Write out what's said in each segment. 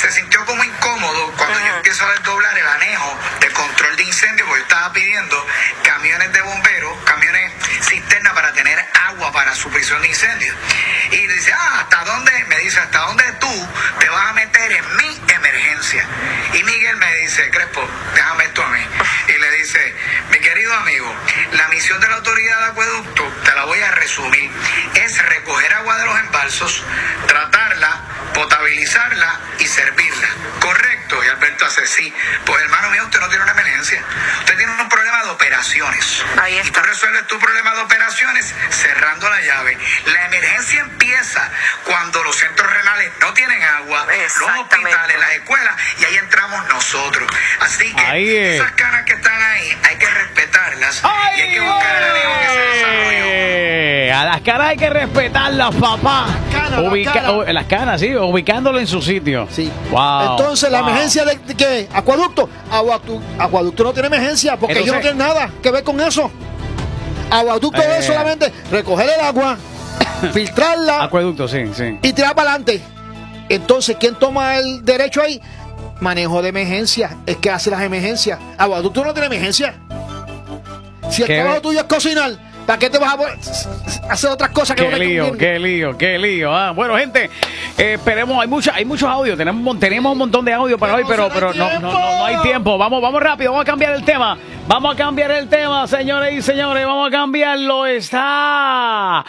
se sintió como incómodo cuando yo empiezo a desdoblar el anejo de control de incendio, porque yo estaba pidiendo camiones de bomberos, camiones cisterna para tener agua para supresión de incendios. Y dice, ¿hasta dónde? Me dice, ¿hasta dónde tú te vas a meter en mi emergencia? Y Miguel me dice, Crespo, déjame esto a mí. Y le dice, mi querido amigo, la misión de la autoridad de acueducto, te la voy a resumir, es recoger agua de los embalsos, tratarla, potabilizarla y servirla. ¿Correcto? Y Alberto hace sí. Pues hermano mío, usted no tiene una emergencia. Usted tiene un problema de operaciones. Ahí está. Y tú resuelves tu problema de operaciones cerrando la llave. La emergencia empieza cuando los centros renales no tienen agua, los hospitales, las escuelas, y ahí entramos nosotros. Así que esas canas que están ahí hay que respetarlas. Y hay que buscar el anejo que se desarrolló. A las canas hay que respetarlas, papá. Las canas, sí, ubicándolo en su sitio. Sí. Wow. Entonces, la emergencia de ¿qué? Acueducto. Acueducto no tiene emergencia porque ellos no tienen nada que ver con eso. Acueducto es solamente recoger el agua, filtrarla. Acueducto, sí. Y tirar para adelante. Entonces, ¿quién toma el derecho ahí? Manejo de emergencia. Es que hace las emergencias. Acueducto no tiene emergencia. Si el trabajo tuyo es cocinar, ¿para qué te vas a hacer otras cosas que no te convienen? Qué lío. Bueno, gente, esperemos, hay muchos audios, tenemos un montón de audio para hoy, pero no hay tiempo. Vamos rápido, vamos a cambiar el tema. Señores y señores, vamos a cambiarlo. Está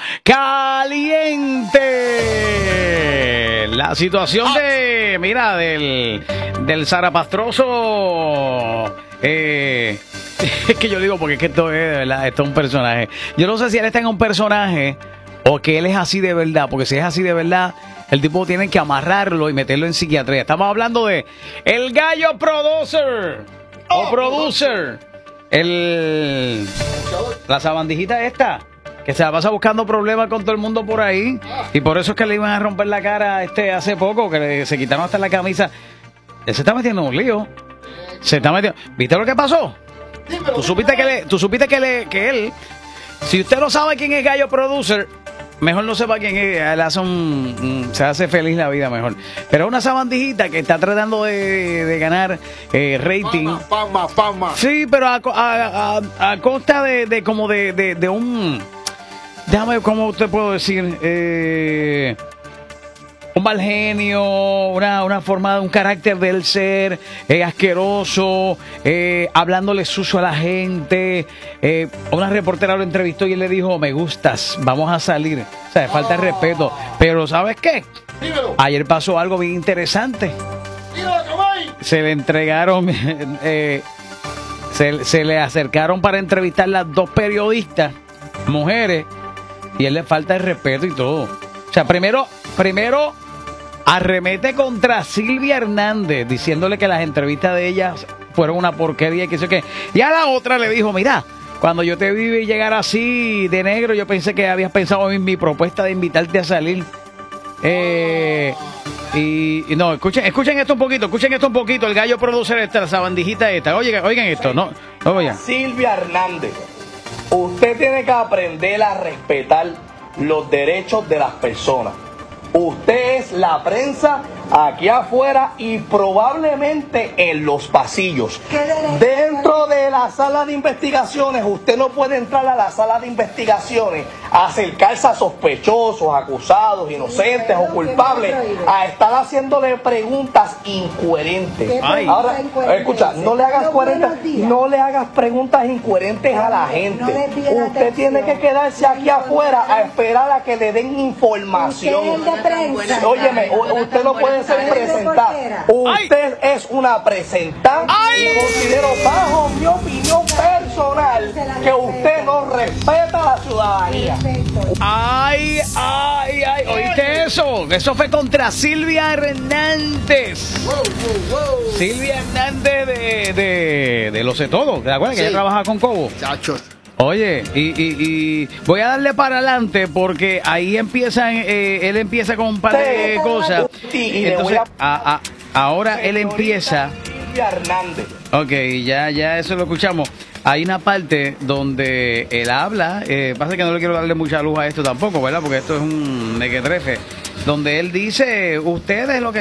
caliente la situación del zarapastroso. Es que yo digo, porque es que esto es de verdad, esto es un personaje. Yo no sé si él está en un personaje o que él es así de verdad, porque si es así de verdad, el tipo tiene que amarrarlo y meterlo en psiquiatría. Estamos hablando de el gallo producer o producer, la sabandijita esta, que se la pasa buscando problemas con todo el mundo por ahí, y por eso es que le iban a romper la cara hace poco, que se quitaron hasta la camisa. Él se está metiendo en un lío. ¿Viste lo que pasó? Tú supiste que él, si usted no sabe quién es Gallo Producer, mejor no sepa quién es. Él hace se hace feliz la vida mejor. Pero una sabandijita que está tratando de ganar rating. Fama. Sí, pero a costa de un, déjame, ¿cómo te puedo decir? Un mal genio, una forma, un carácter del ser asqueroso, hablándole sucio a la gente. Una reportera lo entrevistó y él le dijo, me gustas, vamos a salir. O sea, falta de respeto. Pero ¿sabes qué? Dímelo. Ayer pasó algo bien interesante. Se le entregaron, se le acercaron para entrevistar las dos periodistas, mujeres, y él le falta el respeto y todo. O sea, primero arremete contra Silvia Hernández, diciéndole que las entrevistas de ellas fueron una porquería y que sé qué. Y a la otra le dijo, mira, cuando yo te vi llegar así de negro, yo pensé que habías pensado en mi propuesta de invitarte a salir. Y no, escuchen esto un poquito, el gallo producer la sabandijita esta. Oigan esto, no oigan. Silvia Hernández, usted tiene que aprender a respetar los derechos de las personas. Usted es la prensa aquí afuera y probablemente en los pasillos. Dentro de la sala de investigaciones, usted no puede entrar a la sala de investigaciones a acercarse a sospechosos, acusados, inocentes o culpables, a estar haciéndole preguntas incoherentes. Ahora, escucha, no le hagas preguntas incoherentes a la gente. Usted tiene que quedarse aquí afuera a esperar a que le den información. Óyeme, usted no puede ser presentar. Usted es una presentante y considero, bajo mi opinión personal, que usted no respeta a la ciudadanía. ¿Oíste eso? Eso fue contra Silvia Hernández. Silvia Hernández de Lo Sé Todo. ¿Te acuerdas que ella trabaja con Cobo? Chachos. Oye, y voy a darle para adelante porque ahí él empieza con un par de cosas. Entonces, ahora él empieza. Ok, ya eso lo escuchamos. Hay una parte donde él habla, pasa que no le quiero darle mucha luz a esto tampoco, ¿verdad? Porque esto es un mequetrefe, donde él dice, ustedes lo que